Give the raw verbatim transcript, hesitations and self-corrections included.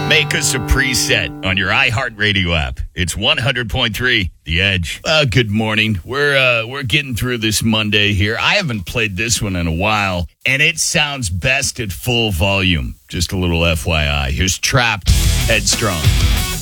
Make us a preset on your iHeartRadio app. It's one hundred point three The Edge. Uh, good morning. We're uh, we're getting through this Monday here. I haven't played this one in a while, and it sounds best at full volume. Just a little F Y I. Here's Trapped, Headstrong.